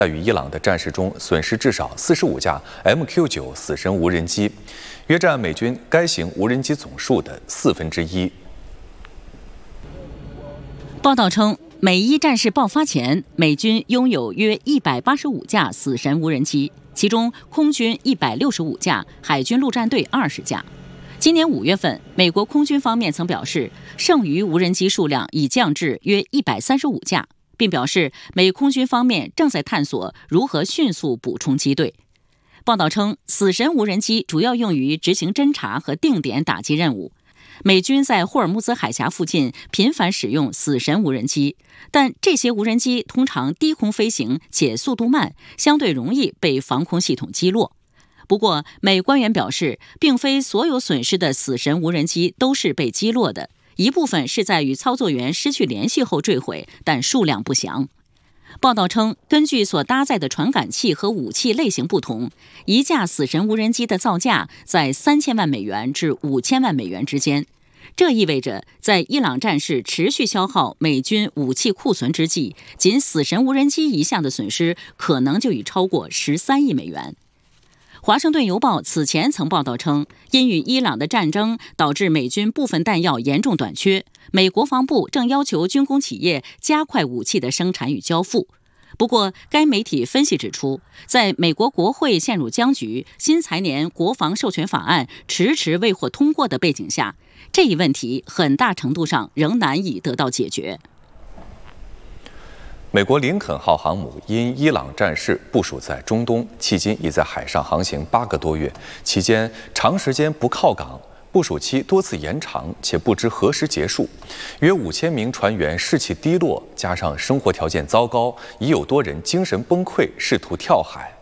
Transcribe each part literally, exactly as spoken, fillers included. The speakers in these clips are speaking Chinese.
在与伊朗的战事中损失至少四十五架 M Q 九 死神无人机，约占美军该型无人机总数的四分之一。 报道称，美伊战事爆发前，美军拥有约一百八十五架死神无人机，其中空军一百六十五架，海军陆战队二十架。今年五月份，美国空军方面曾表示，剩余无人机数量已降至约一百三十五架，并表示美空军方面正在探索如何迅速补充机队。报道称，死神无人机主要用于执行侦察和定点打击任务。美军在霍尔木兹海峡附近频繁使用死神无人机，但这些无人机通常低空飞行且速度慢，相对容易被防空系统击落。不过，美官员表示，并非所有损失的死神无人机都是被击落的，一部分是在与操作员失去联系后坠毁，但数量不详。报道称，根据所搭载的传感器和武器类型不同，一架死神无人机的造价在三千万美元至五千万美元之间。这意味着，在伊朗战事持续消耗美军武器库存之际，仅死神无人机一项的损失可能就已超过十三亿美元。华盛顿邮报此前曾报道称，因与伊朗的战争导致美军部分弹药严重短缺，美国防部正要求军工企业加快武器的生产与交付。不过，该媒体分析指出，在美国国会陷入僵局、新财年国防授权法案迟迟未获通过的背景下，这一问题很大程度上仍难以得到解决。 美国林肯号航母因伊朗战事部署在中东，迄今已在海上航行八个多月，期间长时间不靠港，部署期多次延长，且不知何时结束。约五千名船员士气低落，加上生活条件糟糕，已有多人精神崩溃，试图跳海。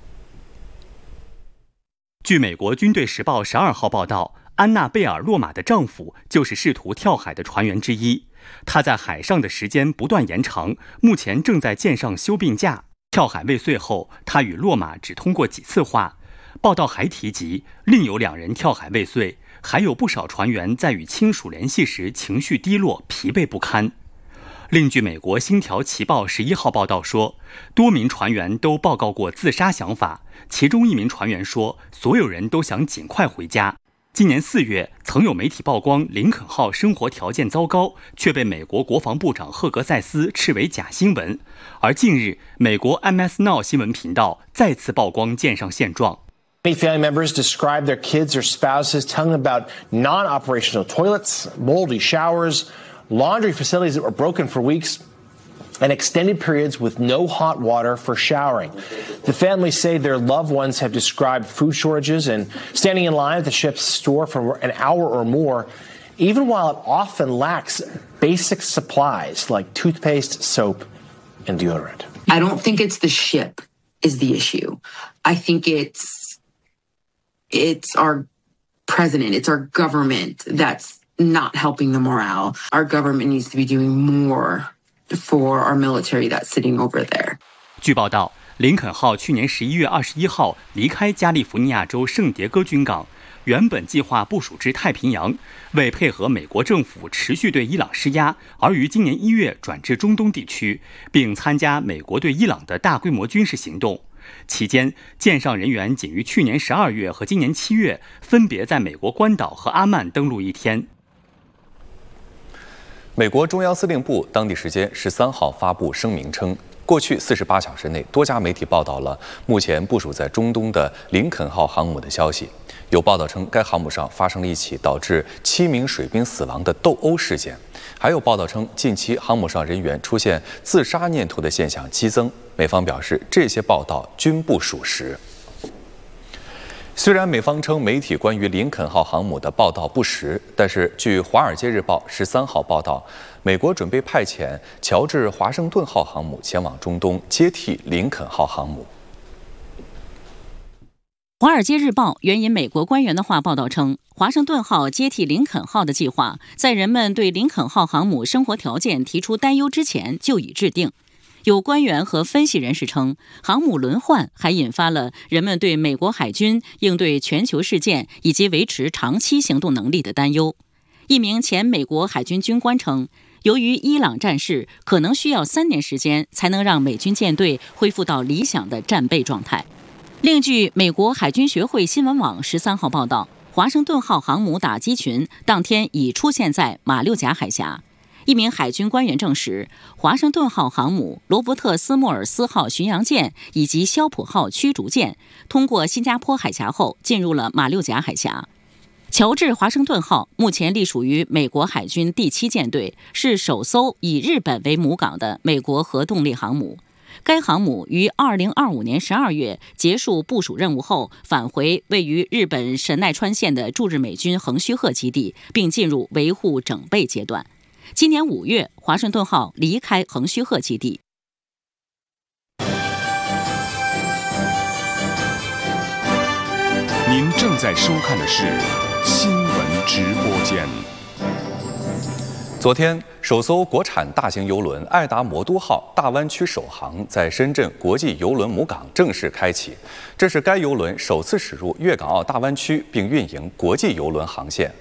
据美国军队时报十二号报道，安娜贝尔·洛马的丈夫就是试图跳海的船员之一。他在海上的时间不断延长，目前正在舰上休病假。跳海未遂后，他与洛马只通过几次话。报道还提及，另有两人跳海未遂，还有不少船员在与亲属联系时情绪低落、疲惫不堪。另据美国《星条旗报》十一号报道说，多名船员都报告过自杀想法，其中一名船员说，所有人都想尽快回家。今年四月，曾有媒体曝光林肯号生活条件糟糕，却被美国国防部长赫格塞斯斥为假新闻。而近日，美国 M S Now 新闻频道再次曝光舰上现状。 Many family members describe their kids or spouses telling them about non-operational toilets, moldy showers, laundry facilities that were broken for weeks, and extended periods with no hot water for showering. The families say their loved ones have described food shortages and standing in line at the ship's store for an hour or more, even while it often lacks basic supplies like toothpaste, soap, and deodorant. I don't think it's the ship is the issue. I think it's it's our president, it's our government that's not helping the morale. Our government needs to be doing more for our military that's sitting over there. 据报道，林肯号去年十一月二十一号离开加利福尼亚州圣迭戈军港，原本计划部署至太平洋，为配合美国政府持续对伊朗施压，而于今年一月转至中东地区，并参加美国对伊朗的大规模军事行动。期间，舰上人员仅于去年十二月和今年七月分别在美国关岛和阿曼登陆一天。 美国中央司令部当地时间十三号发布声明称，过去四十八小时内，多家媒体报道了目前部署在中东的林肯号航母的消息。有报道称，该航母上发生了一起导致七名水兵死亡的斗殴事件。还有报道称，近期航母上人员出现自杀念头的现象激增。美方表示，这些报道均不属实。虽然美方称媒体关于林肯号航母的报道不实，但是据《华尔街日报》十三号报道，美国准备派遣乔治华盛顿号航母前往中东接替林肯号航母。 《华尔街日报》援引美国官员的话报道称，华盛顿号接替林肯号的计划，在人们对林肯号航母生活条件提出担忧之前就已制定。有官员和分析人士称，航母轮换还引发了人们对美国海军应对全球事件以及维持长期行动能力的担忧。一名前美国海军军官称， 由于伊朗战事可能需要三年时间才能让美军舰队恢复到理想的战备状态。另据美国海军学会新闻网十三号报道，华盛顿号航母打击群当天已出现在马六甲海峡。一名海军官员证实，华盛顿号航母、罗伯特斯莫尔斯号巡洋舰以及肖普号驱逐舰通过新加坡海峡后进入了马六甲海峡。乔治华盛顿号目前隶属于美国海军第七舰队，是首艘以日本为母港的美国核动力航母。该航母于二零二五年十二月结束部署任务后，返回位于日本神奈川县的驻日美军横须贺基地，并进入维护整备阶段。今年五月，华盛顿号离开横须贺基地。 您正在收看的是新闻直播间。 昨天，首艘国产大型邮轮爱达魔都号大湾区首航在深圳国际邮轮母港正式开启，这是该邮轮首次驶入粤港澳大湾区并运营国际邮轮航线。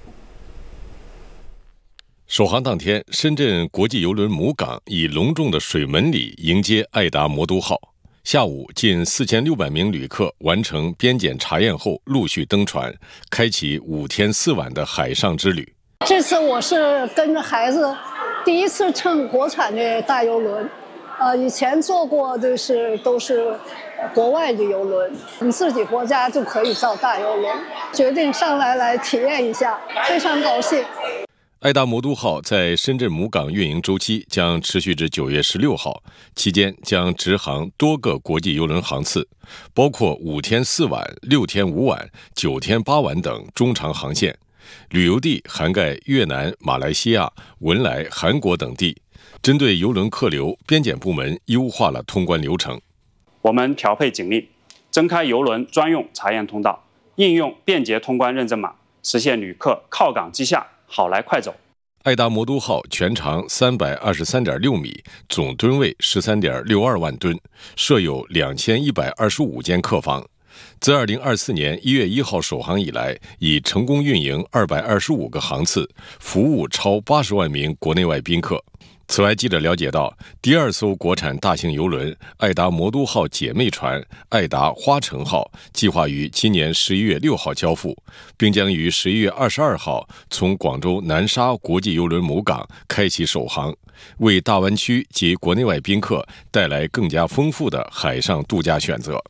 首航当天，深圳国际邮轮母港以隆重的水门礼迎接爱达魔都号。下午，近四千六百名旅客完成边检查验后，陆续登船，开启五天四晚的海上之旅。 这次我是跟着孩子第一次乘国产的大邮轮，呃，以前坐过就是都是国外的邮轮，我们自己国家就可以造大邮轮，决定上来来体验一下，非常高兴。 爱达魔都号在深圳母港运营周期将持续至九月十六号，期间将直航多个国际邮轮航次，包括五天四晚、六天五晚、九天八晚等中长航线。旅游地涵盖越南、马来西亚、文莱、韩国等地。针对邮轮客流，边检部门优化了通关流程。 我们调配警力，增开邮轮专用查验通道，应用便捷通关认证码，实现旅客靠港即下，好来快走。 爱达魔都号全长三百二十三点六米，总吨位十三点六二万吨，设有两千一百二十五间客房。自二零二四年一月一号首航以来，已成功运营二百二十五个航次，服务超八十万名国内外宾客。此外，记者了解到，第二艘国产大型邮轮爱达魔都号姐妹船爱达花城号计划于今年十一月六号交付，并将于十一月二十二号从广州南沙国际邮轮母港开启首航，为大湾区及国内外宾客带来更加丰富的海上度假选择。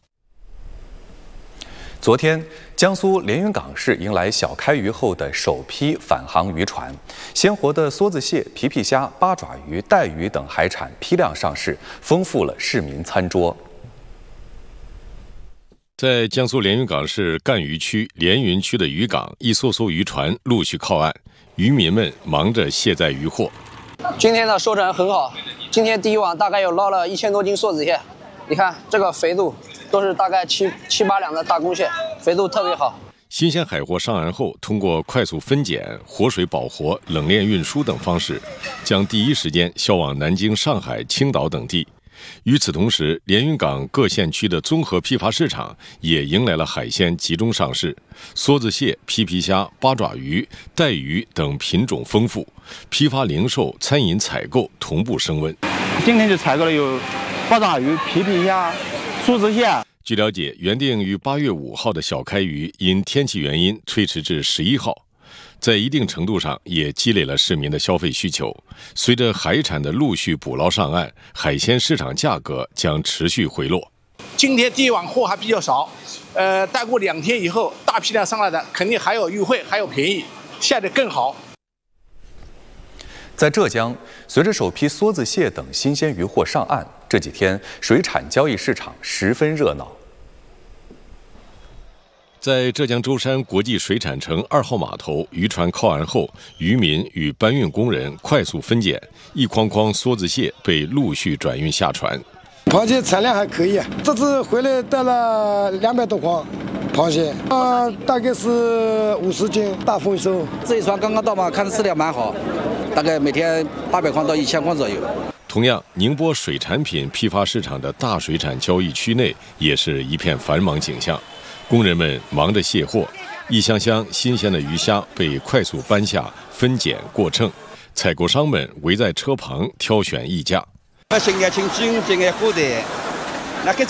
昨天，江苏连云港市迎来小开渔后的首批返航渔船，鲜活的梭子蟹、皮皮虾、八爪鱼、带鱼等海产批量上市，丰富了市民餐桌。 在江苏连云港市赣渔区连云区的渔港，一艘艘渔船陆续靠岸，渔民们忙着卸载渔获。 今天的收成很好，今天第一网大概有捞了一千多斤梭子蟹，你看这个肥度。都是大概七七八两的大公蟹，肥度特别好。 新鲜海货上岸后，通过快速分拣、活水保活、冷链运输等方式，将第一时间销往南京、上海、青岛等地。与此同时，连云港各县区的综合批发市场也迎来了海鲜集中上市，梭子蟹、皮皮虾、八爪鱼、带鱼等品种丰富，批发零售、餐饮采购同步升温。 今天就采购了有八爪鱼、皮皮虾、梭子蟹。 据了解，原定于八月五号的小开渔因天气原因推迟至十一号，在一定程度上也积累了市民的消费需求。随着海产的陆续捕捞上岸，海鲜市场价格将持续回落。 今天第一网货还比较少，呃，待过两天以后，大批量上来的肯定还有优惠，还有便宜，下得更好。 在浙江，随着首批梭子蟹等新鲜渔获上岸，这几天水产交易市场十分热闹。 在浙江舟山国际水产城二号码头，渔船靠岸后，渔民与搬运工人快速分拣，一筐筐梭子蟹被陆续转运下船。 螃蟹产量还可以，这次回来带了两百多筐螃蟹，呃，大概是五十斤，大丰收。 这一船刚刚到嘛，看着质量蛮好，大概每天八百筐到一千筐左右。 同样，宁波水产品批发市场的大水产交易区内也是一片繁忙景象，工人们忙着卸货，一箱箱新鲜的鱼虾被快速搬下、分拣、过秤， 采购商们围在车旁挑选议价。 我现在请中间的货的，那个